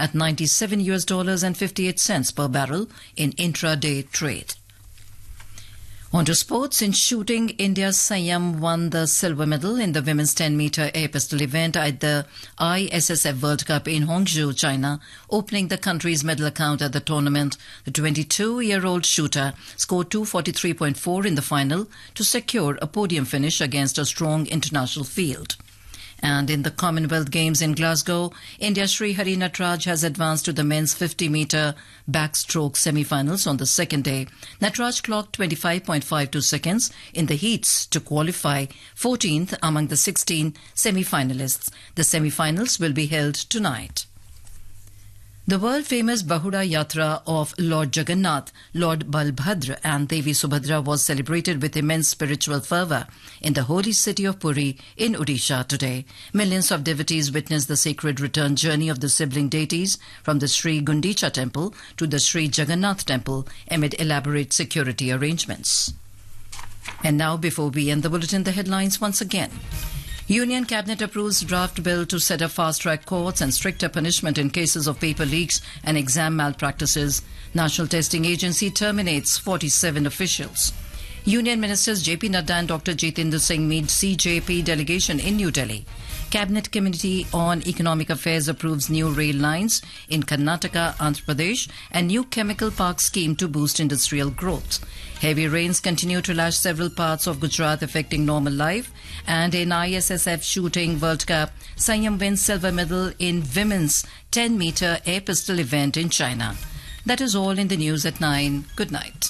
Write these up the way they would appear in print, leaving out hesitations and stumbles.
at $97 and 58 cents per barrel in intraday trade. On to sports. In shooting, India's Sanyam won the silver medal in the women's 10-meter air pistol event at the ISSF World Cup in Hangzhou, China, opening the country's medal account at the tournament. The 22-year-old shooter scored 243.4 in the final to secure a podium finish against a strong international field. And in the Commonwealth Games in Glasgow, India's Srihari Nataraj has advanced to the men's 50-meter backstroke semi-finals on the second day. Nataraj clocked 25.52 seconds in the heats to qualify 14th among the 16 semi-finalists. The semi-finals will be held tonight. The world-famous Bahura Yatra of Lord Jagannath, Lord Balbhadra and Devi Subhadra was celebrated with immense spiritual fervour in the holy city of Puri in Odisha today. Millions of devotees witnessed the sacred return journey of the sibling deities from the Sri Gundicha temple to the Sri Jagannath temple amid elaborate security arrangements. And now, before we end the bulletin, the headlines once again. Union Cabinet approves draft bill to set up fast-track courts and stricter punishment in cases of paper leaks and exam malpractices. National Testing Agency terminates 47 officials. Union Ministers J.P. Nadda and Dr. Jitendra Singh meet CJP delegation in New Delhi. Cabinet Committee on Economic Affairs approves new rail lines in Karnataka, Andhra Pradesh, and new chemical park scheme to boost industrial growth. Heavy rains continue to lash several parts of Gujarat, affecting normal life. And in ISSF Shooting World Cup, Sanyam wins silver medal in women's 10-meter air pistol event in China. That is all in the news at 9. Good night.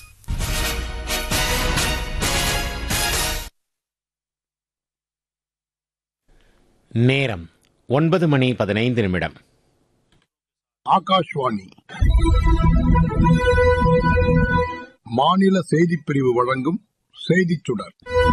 நேரம் 9:15. ஆகாஷ்வாணி மாநில செய்திப் பிரிவு வழங்கும் செய்திச் சுடர்.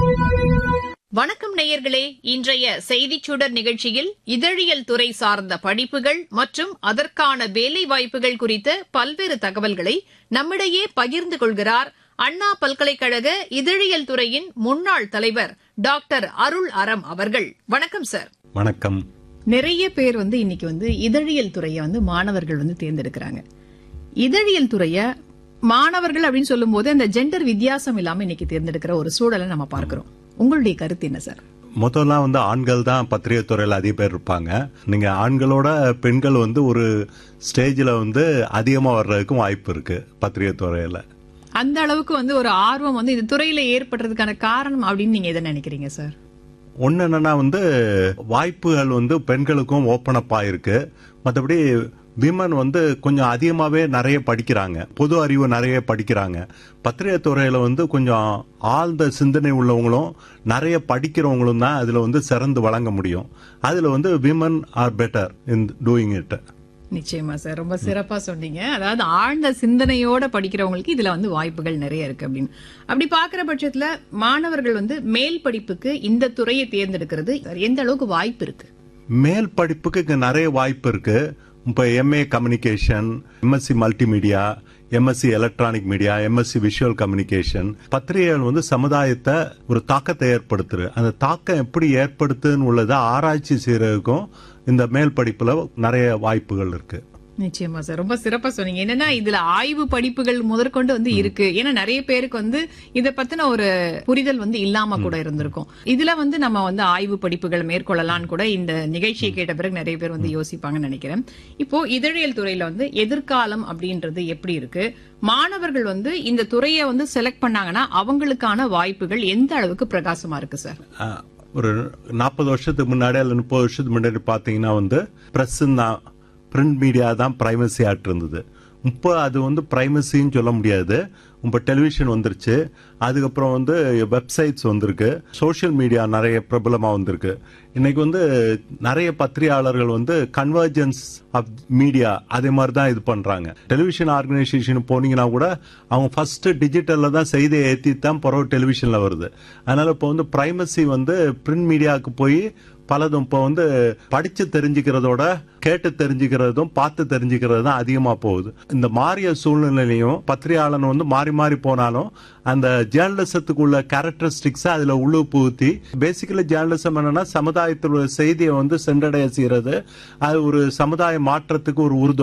வணக்கம் நேயர்களே, இன்றைய செய்திச் சுடர் நிகழ்ச்சியில் இதழியல் துறை சார்ந்த படிப்புகள் மற்றும் அதற்கான வேலை வாய்ப்புகள் குறித்த பல்வேறு தகவல்களை நம்மிடையே பகிர்ந்து கொள்கிறார் அண்ணா பல்கலைக்கழக இதழியல் துறையின் முன்னாள் தலைவர் டாக்டர் அருள் அறம் அவர்கள். வணக்கம் சார். வணக்கம். நிறைய பேர் இன்னைக்கு இதழியல் துறையை மாணவர்கள் தேர்ந்தெடுக்கிறாங்க. இதழியல் துறைய மாணவர்கள் அப்படின்னு சொல்லும் போது அந்த ஜெண்டர் வித்தியாசம் இல்லாம இன்னைக்கு தேர்ந்தெடுக்கிற ஒரு சூழலை நம்ம பார்க்கிறோம். உங்களுடைய கருத்து என்ன சார்? முதல்லாம் ஆண்கள் தான் பத்திரிகை துறையில அதிக பேர் இருப்பாங்க. நீங்க ஆண்களோட பெண்கள் ஒரு ஸ்டேஜ்ல அதிகமா வர்றதுக்கும் வாய்ப்பு இருக்கு பத்திரிகை துறையில. அந்த அளவுக்கு ஒரு ஆர்வம் இந்த துறையில ஏற்படுறதுக்கான காரணம் அப்படின்னு நீங்க எதை நினைக்கிறீங்க சார்? ஒன்னு என்னன்னா வாய்ப்புகள் பெண்களுக்கும் ஓப்பன் அப் ஆயிருக்கு. மற்றபடி விமன் கொஞ்சம் அதிகமாவே நிறைய படிக்கிறாங்க, பொது அறிவு நிறைய படிக்கிறாங்க. பத்திரிகை துறையில கொஞ்சம் ஆழ்ந்த சிந்தனை உள்ளவங்களும் நிறைய படிக்கிறவங்களும் தான் அதுல சிறந்து வழங்க முடியும். அதுல women are better in doing it. நிச்சயமா சார், ரொம்ப சிறப்பா சொன்னீங்க. அதாவது ஆழ்ந்த சிந்தனையோட படிக்கிறவங்களுக்கு இதுல வாய்ப்புகள் நிறைய இருக்கு அப்படின்னு. அப்படி பாக்குற பட்சத்துல மாணவர்கள் மேல் படிப்புக்கு இந்த துறையை தேர்ந்தெடுக்கிறது எந்த அளவுக்கு வாய்ப்பு இருக்கு? மேல் படிப்புக்கு நிறைய வாய்ப்பு இருக்கு. இப்ப MA communication, MSc multimedia, MSc electronic media, MSc visual communication. பத்திரிகைகள் சமுதாயத்தை ஒரு தாக்கத்தை ஏற்படுத்துது. அந்த தாக்கம் எப்படி ஏற்படுத்துன்னு உள்ளதை ஆராய்ச்சி செய்யறதுக்கும் இந்த மேல் படிப்புல நிறைய வாய்ப்புகள் இருக்கு. நிச்சயமா சார், ரொம்ப சிறப்பா சொன்னீங்க. என்னன்னா இதுல ஆய்வு படிப்புகள் முதற்கொண்டு இருக்கு. ஏன்னா நிறைய பேருக்கு இத பத்தின ஒரு புரிதல் இல்லாம கூட இருந்திருக்கும். இதுல நம்ம ஆய்வு படிப்புகள் மேற்கொள்ளலாம்னு கூட இந்த நிகழ்ச்சியை கேட்ட பிறகு நிறைய பேர் யோசிப்பாங்கன்னு நினைக்கிறேன். இப்போ இதழியல் துறையில எதிர்காலம் அப்படின்றது எப்படி இருக்கு? மாணவர்கள் இந்த துறையை செலக்ட் பண்ணாங்கன்னா அவங்களுக்கான வாய்ப்புகள் எந்த அளவுக்கு பிரகாசமா இருக்கு சார்? ஒரு 40 வருஷத்துக்கு முன்னாடி அல்ல 30 வருஷத்துக்கு முன்னாடி பாத்தீங்கன்னா பிரஸ் தான், பிரிண்ட் மீடியா தான் பிரைமசி ஆட் இருந்தது. இப்போ அது பிரைமசின்னு சொல்ல முடியாது. இப்போ டெலிவிஷன் வந்துருச்சு, அதுக்கப்புறம் வெப்சைட்ஸ் வந்திருக்கு, சோசியல் மீடியா நிறைய பிரபலமா வந்திருக்கு. இன்னைக்கு நிறைய பத்திரிகையாளர்கள் கன்வர்ஜென்ஸ் ஆஃப் மீடியா அதே மாதிரி தான் இது பண்றாங்க. டெலிவிஷன் ஆர்கனைசேஷன் போனீங்கன்னா கூட அவங்க ஃபர்ஸ்ட் டிஜிட்டல்ல தான் செய்தியை ஏற்றி தான் பிறகு டெலிவிஷன்ல வருது. அதனால இப்போ பிரைமசி பிரிண்ட் மீடியாவுக்கு போய் பலதும் இப்போ படிச்சு தெரிஞ்சுக்கிறதோட கேட்டு தெரிஞ்சுக்கிறதும் பார்த்து தெரிஞ்சுக்கிறது தான் அதிகமா போகுது. இந்த மாறிய சூழ்நிலையிலையும் பத்திரிகையாளன் மாறி மாறி போனாலும் அந்த ஜேர்னலிசத்துக்கு உள்ள கேரக்டரிஸ்டிக்ஸ் அதுல உள்ள புகுத்தி, பேசிக்கலி ஜேர்னலிசம் என்னன்னா சமுதாயத்தில் செய்தியை சென்றடைய செய்யறது, அது ஒரு சமுதாய மாற்றத்துக்கு ஒரு உறுதுணை.